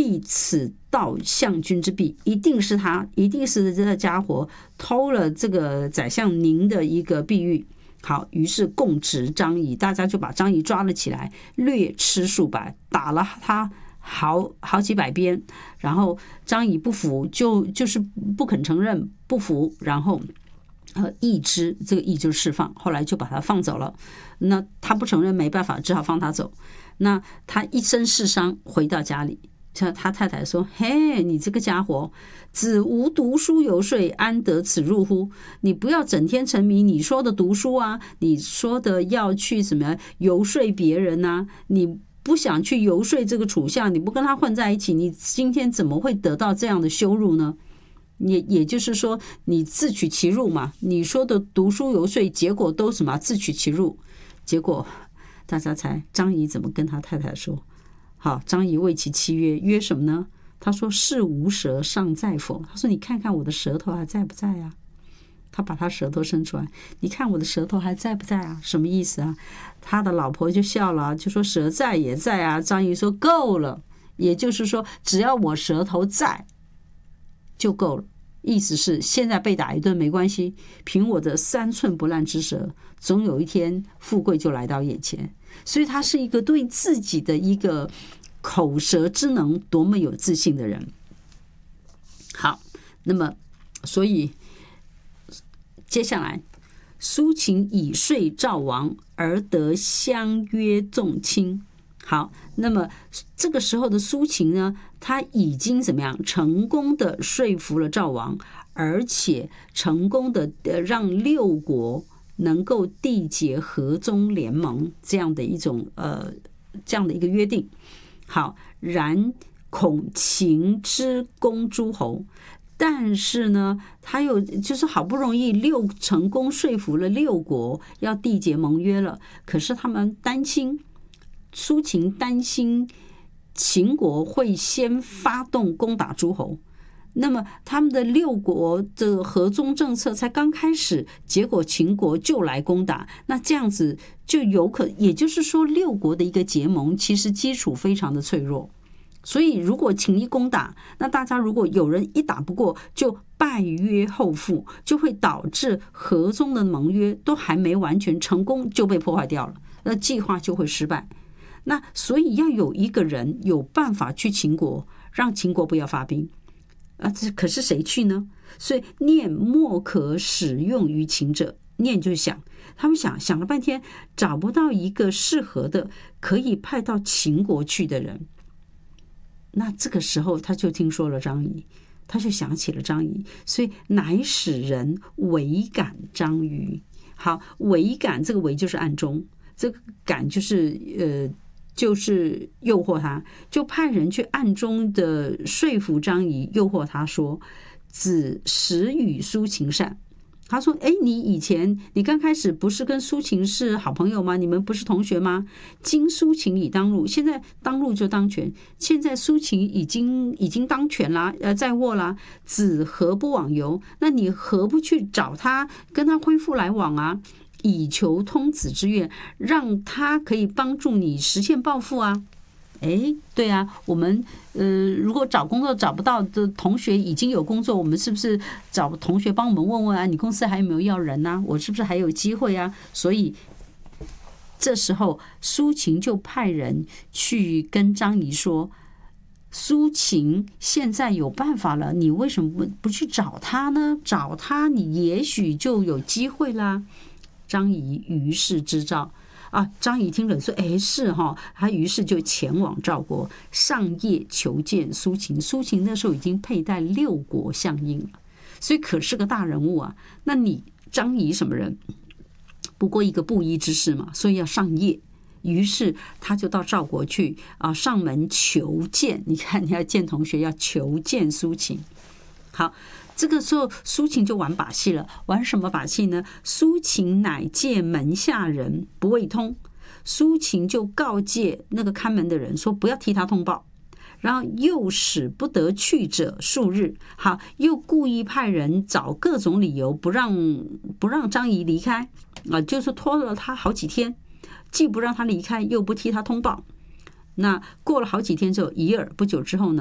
必此盗相君之币，一定是他，一定是这个家伙偷了这个宰相您的一个碧玉。好，于是共执张仪，大家就把张仪抓了起来，略吃数百，打了他好几百鞭。然后张仪不服，就是不肯承认，不服，然后易之，这个易就是释放，后来就把他放走了。那他不承认，没办法，只好放他走。那他一身是伤回到家里，他太太说：“嘿，你这个家伙，子无读书游说，安得此入乎？你不要整天沉迷你说的读书啊，你说的要去什么游说别人啊，你不想去游说这个楚相，你不跟他混在一起，你今天怎么会得到这样的羞辱呢？也就是说，你自取其辱嘛。你说的读书游说，结果都什么自取其辱？结果大家猜张仪怎么跟他太太说？好，张仪为其妻曰：曰什么呢？他说：是无舌尚在否？他说：你看看我的舌头还在不在啊？他把他舌头伸出来，你看我的舌头还在不在啊？什么意思啊？他的老婆就笑了，就说：舌在也在啊。张仪说：够了，也就是说，只要我舌头在就够了。意思是现在被打一顿没关系，凭我的3寸不烂之舌，总有一天富贵就来到眼前。所以他是一个对自己的一个口舌之能多么有自信的人。好，那么所以接下来苏秦以说赵王，而得相约纵卿。好，那么这个时候的苏秦呢，他已经怎么样成功的说服了赵王，而且成功的让6国能够缔结合纵联盟这样的一种这样的一个约定。好，然恐秦之攻诸侯，但是呢，他又就是好不容易成功说服了6国要缔结盟约了，可是他们担心。苏秦担心秦国会先发动攻打诸侯，那么他们的6国的合纵政策才刚开始，结果秦国就来攻打，那这样子就也就是说6国的一个结盟其实基础非常的脆弱，所以如果秦一攻打，那大家如果有人一打不过就败约后负，就会导致合纵的盟约都还没完全成功就被破坏掉了，那计划就会失败。那所以要有一个人有办法去秦国，让秦国不要发兵这可是谁去呢？所以念莫可使用于秦者，念就是想，他们想了半天找不到一个适合的可以派到秦国去的人。那这个时候他就听说了张仪，他就想起了张仪，所以乃使人围赶张瑜。好，围赶，这个围就是暗中，这个赶就是诱惑他，就派人去暗中的说服张仪，诱惑他说：子实与苏秦善。他说：你刚开始不是跟苏秦是好朋友吗？你们不是同学吗？今苏秦已当入，现在当入就当权，现在苏秦已经当权啦，在握啦。子何不往游？那你何不去找他，跟他恢复来往啊？以求通子之愿，让他可以帮助你实现抱负啊。对啊，我们如果找工作找不到的同学已经有工作，我们是不是找同学帮我们问问啊？你公司还有没有要人啊？我是不是还有机会啊？所以这时候苏秦就派人去跟张仪说：苏秦现在有办法了，你为什么不去找他呢？找他你也许就有机会啦。张仪于是知诏张仪听了说：是哈，他于是就前往赵国，上夜求见苏秦。苏秦那时候已经佩戴6国相印了，所以可是个大人物啊。那你张仪什么人？不过一个布衣之士嘛，所以要上夜。于是他就到赵国去上门求见。你看，你要见同学，要求见苏秦。好，这个时候苏秦就玩把戏了。玩什么把戏呢？苏秦乃借门下人不未通，苏秦就告诫那个看门的人说不要替他通报，然后又使不得去者数日。好，又故意派人找各种理由不让张仪离开就是拖了他好几天，既不让他离开，又不替他通报。那过了好几天之后，已而不久之后呢，